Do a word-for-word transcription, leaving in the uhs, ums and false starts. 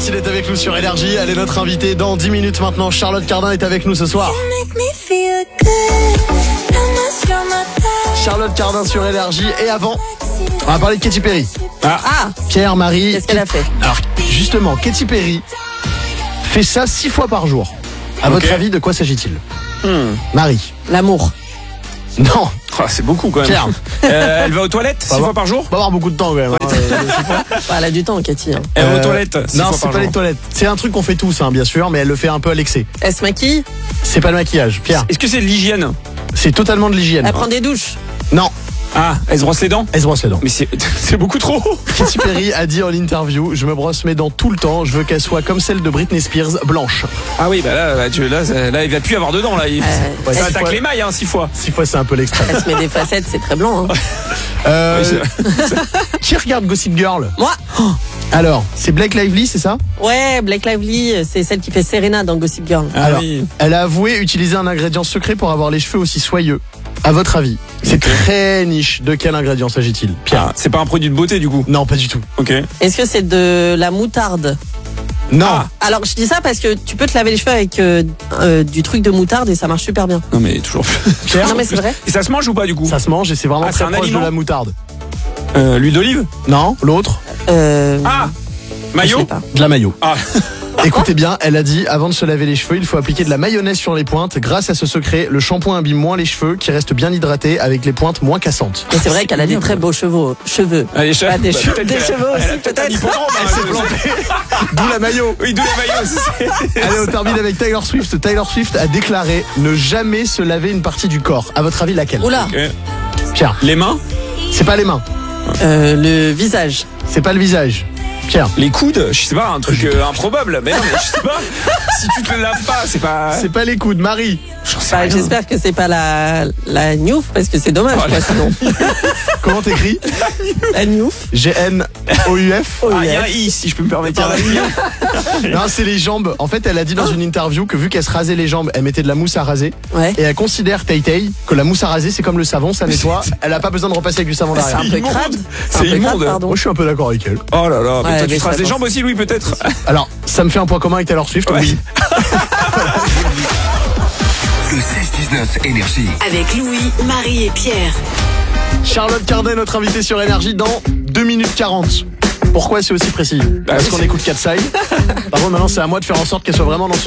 Merci d'être avec nous sur Énergie. Elle est notre invitée dans dix minutes maintenant. Charlotte Cardin est avec nous ce soir. Charlotte Cardin sur Énergie. Et avant, on va parler de Katy Perry. Ah, ah. Pierre, Marie. Qu'est-ce qu'elle a fait? Alors, justement, Katy Perry fait ça six fois par jour. À okay. votre avis, de quoi s'agit-il? hmm. Marie. L'amour. Non. Oh, c'est beaucoup quand même. Pierre. Euh, elle va aux toilettes six fois par jour? On va avoir beaucoup de temps quand même. Hein, bah, elle a du temps, Katy. Hein. Elle va euh, aux toilettes six Non, fois c'est par pas jour. les toilettes. C'est un truc qu'on fait tous, hein, bien sûr, mais elle le fait un peu à l'excès. Elle se maquille? C'est pas le maquillage. Pierre. Est-ce que c'est de l'hygiène? C'est totalement de l'hygiène. Elle prend des douches? Non. Ah, elle se brosse les dents? Elle se brosse les dents. Mais c'est, c'est beaucoup trop. Katy Perry a dit en interview: je me brosse mes dents tout le temps, je veux qu'elles soient comme celles de Britney Spears, blanches. Ah oui, bah là, là, tu, là, là il va plus avoir de dents là. Il, euh, ça six attaque fois. les mailles, hein, six fois. Six fois, c'est un peu l'extrême. Elle se met des facettes, c'est très blanc. Hein. Euh, Oui, qui regarde Gossip Girl? Moi? Alors, c'est Blake Lively, c'est ça? Ouais, Blake Lively, c'est celle qui fait Serena dans Gossip Girl. Ah Alors, oui. elle a avoué utiliser un ingrédient secret pour avoir les cheveux aussi soyeux. À votre avis, c'est Okay. très niche. De quel ingrédient s'agit-il, Pierre? Ah, c'est pas un produit de beauté du coup? Non, pas du tout. Ok. Est-ce que c'est de la moutarde? Non. Ah. Alors, je dis ça parce que tu peux te laver les cheveux avec euh, euh, du truc de moutarde et ça marche super bien. Non mais toujours plus. Pierre, Non, mais c'est vrai. Et ça se mange ou pas du coup? ça se mange et c'est vraiment Ah, très c'est un proche aliment de la moutarde. Euh, l'huile d'olive? Non, l'autre, Euh, Ah, je sais maillot? pas. de la mayo. Ah. Écoutez bien, elle a dit: avant de se laver les cheveux, il faut appliquer de la mayonnaise sur les pointes. Grâce à ce secret, le shampoing abîme moins les cheveux, qui restent bien hydratés, avec les pointes moins cassantes. Mais c'est vrai qu'elle a des très beaux cheveux. Cheveux. Ah, les cheveux. Ah, des Bah, cheveux, peut-être des qu'elle a- cheveux elle a aussi, peut-être un peut-être. hippodrome, hein, Elle s'est je- plantée. D'où la mayo. Oui, d'où les maillots. c'est- Allez, on termine avec Taylor Swift. Taylor Swift a déclaré ne jamais se laver une partie du corps. À votre avis, laquelle? Oula, Ok. Pierre. Les mains? C'est pas les mains. euh, le visage. C'est pas le visage. Pierre. Les coudes? Je sais pas, un truc euh, improbable. Mais non, mais je sais pas. Si tu te le laves pas, c'est pas. C'est pas les coudes. Marie. J'en sais Bah, rien. j'espère que c'est pas la, la Newf parce que c'est dommage, Voilà. quoi, sinon. Comment t'écris? La Newf. G N O U F. Oh, Ah, il y a un yes. i, si je peux me permettre. Non, c'est les jambes. En fait, elle a dit dans une interview que vu qu'elle se rasait les jambes, elle mettait de la mousse à raser. Ouais. Et elle considère, Tay Tay, que la mousse à raser, c'est comme le savon, ça nettoie. Elle a pas besoin de repasser avec du savon C'est derrière. un peu immonde. crade. C'est un peu crade, immonde. pardon. Moi, je suis un peu d'accord avec elle. Oh là là, mais Ouais, toi mais tu te rases ça les pense. jambes aussi, Louis, peut-être? Alors, ça me fait un point commun avec Taylor Swift, Ouais. oui. Le seize dix-neuf Énergie. Avec Louis, Marie et Pierre. Charlotte Cardin, notre invitée sur Énergie dans deux minutes quarante. Pourquoi c'est aussi précis? Parce oui, qu'on c'est- écoute Cat Side. Par contre, maintenant, c'est à moi de faire en sorte qu'elle soit vraiment dans ce